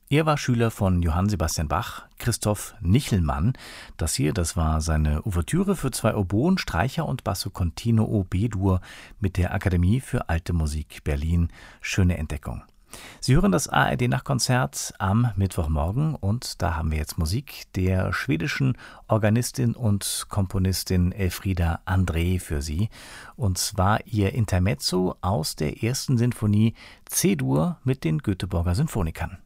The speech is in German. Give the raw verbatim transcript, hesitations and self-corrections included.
Er war Schüler von Johann Sebastian Bach, Christoph Nichelmann. Das hier, das war seine Ouvertüre für zwei Oboen, Streicher und Basso Continuo B-Dur mit der Akademie für Alte Musik Berlin. Schöne Entdeckung. Sie hören das A R D-Nachtkonzert am Mittwochmorgen und da haben wir jetzt Musik der schwedischen Organistin und Komponistin Elfriede André für Sie. Und zwar ihr Intermezzo aus der ersten Sinfonie C-Dur mit den Göteborger Sinfonikern.